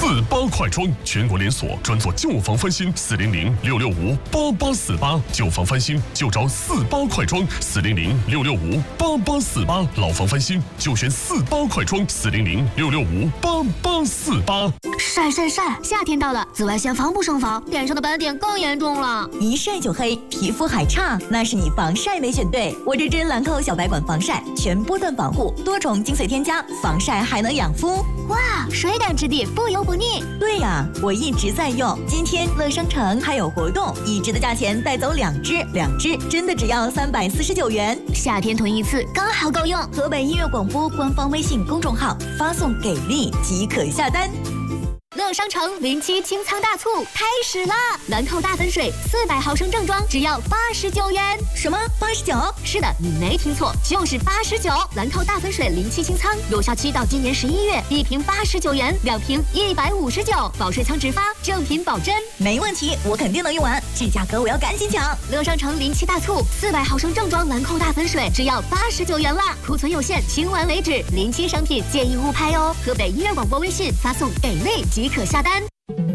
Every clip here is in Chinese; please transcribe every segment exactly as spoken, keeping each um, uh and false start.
四八快装，全国连锁，专做旧房翻新。四零零六六五八八四八，旧房翻新就找四八快装。四零零六六五八八四八，老房翻新就选四八快装。四零零六六五八八四八。 晒晒晒！夏天到了，紫外线防不胜防，脸上的斑点更严重了。 一晒就黑，皮肤还差，那是你防晒没选对。我这支兰蔻小白管防晒，全波段保护，多重精粹添加，防晒还能养肤。 哇，水感质地，不油不腻。 对呀、啊，我一直在用。今天乐商城还有活动，一支的价钱带走两支，两支真的只要三百四十九元。 夏天囤一次刚好够用。 河北音乐广播官方微信公众号发送给力即可下单。 乐商城零七清仓大促开始啦！兰蔻大粉水四百毫升正装只要八十九元。 什么八十九？ 是的，你没听错，就是八十九。兰蔻大粉水零七清仓有效期到今年十一月，一瓶八十九元，两瓶一百五十九，保水仓直发，正品保真。 没问题，我肯定能用完，这价格我要赶紧抢。 乐商城零七大促，四百毫升正装兰蔻大粉水只要八十九元啦，库存有限，清完为止。零七商品建议勿拍哦。河北音乐广播微信发送给力即可下单。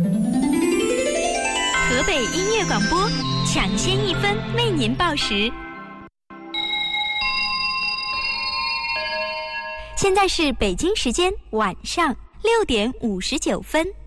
河北音乐广播抢先一分为您报时。现在是北京时间晚上六点五十九分。